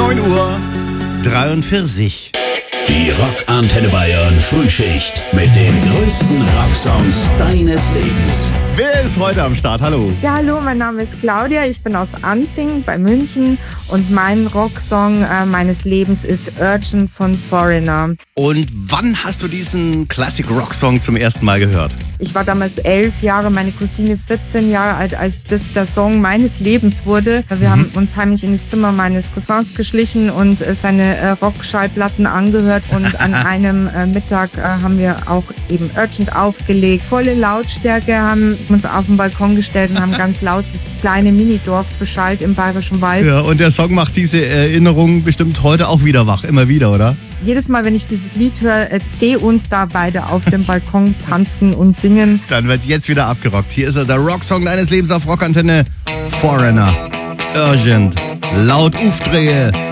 9:43. Die Rockantenne Bayern Frühschicht mit den größten Rocksongs deines Lebens. Wer ist heute am Start? Hallo. Ja, hallo, mein Name ist Claudia, ich bin aus Anzing bei München und mein Rocksong meines Lebens ist Urgent von Foreigner. Und wann hast du diesen Classic-Rock-Song zum ersten Mal gehört? Ich war damals 11 Jahre, meine Cousine 14 Jahre alt, als das der Song meines Lebens wurde. Wir haben uns heimlich in das Zimmer meines Cousins geschlichen und seine Rockschallplatten angehört und an einem Mittag haben wir auch eben Urgent aufgelegt. Volle Lautstärke, haben uns auf den Balkon gestellt und haben ganz laut das kleine Minidorf beschallt im Bayerischen Wald. Ja, und der Song macht diese Erinnerung bestimmt heute auch wieder wach, immer wieder, oder? Jedes Mal, wenn ich dieses Lied höre, sehe uns da beide auf dem Balkon tanzen und singen. Dann wird jetzt wieder abgerockt. Hier ist er, der Rocksong deines Lebens auf Rockantenne. Foreigner. Urgent. Laut Aufdrehe.